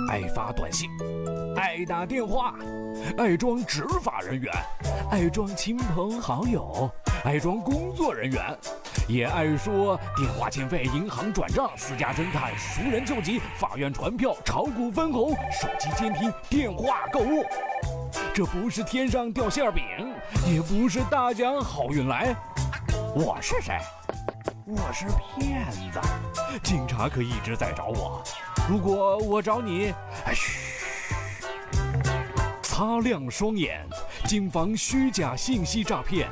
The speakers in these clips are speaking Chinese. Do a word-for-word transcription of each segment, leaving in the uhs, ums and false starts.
爱发短信，爱打电话，爱装执法人员，爱装亲朋好友，爱装工作人员，也爱说电话欠费、银行转账、私家侦探、熟人救急、法院传票、炒股分红、手机监听、电话购物。这不是天上掉馅饼，也不是大奖好运来。我是谁？我是骗子。警察可一直在找我，如果我找你，嘘，擦亮双眼，谨防虚假信息诈骗。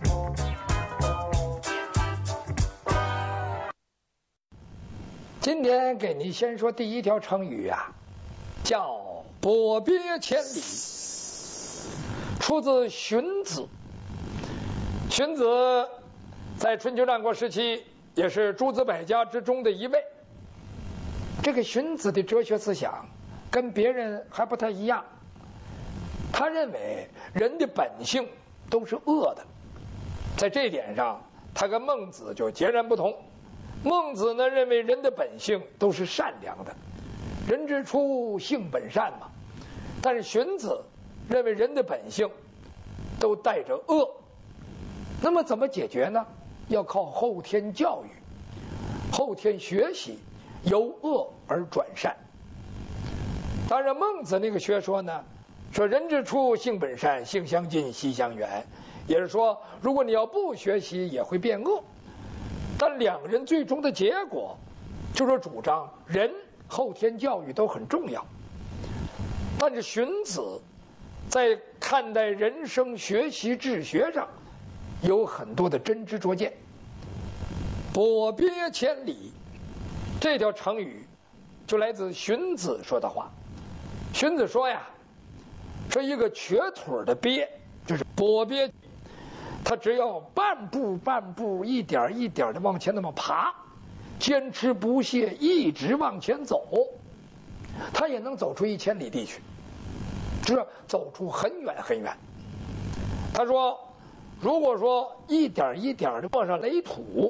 今天给你先说第一条成语啊，叫跛鳖千里，出自荀子。荀子在春秋战国时期也是诸子百家之中的一位。这个荀子的哲学思想跟别人还不太一样，他认为人的本性都是恶的，在这一点上他跟孟子就截然不同。孟子呢认为人的本性都是善良的，人之初性本善嘛，但是荀子认为人的本性都带着恶。那么怎么解决呢？要靠后天教育，后天学习，由恶而转善。当然孟子那个学说呢，说人之初性本善，性相近，习相远，也是说如果你要不学习也会变恶。但两人最终的结果就是主张人后天教育都很重要。但是荀子在看待人生学习治学上有很多的真知灼见。跛鳖千里这条成语就来自荀子说的话。荀子说呀，说一个瘸腿的鳖就是跛鳖，他只要半步半步一点一点的往前那么爬，坚持不懈一直往前走，他也能走出一千里地去，就是走出很远很远。他说如果说一点一点的往上垒土，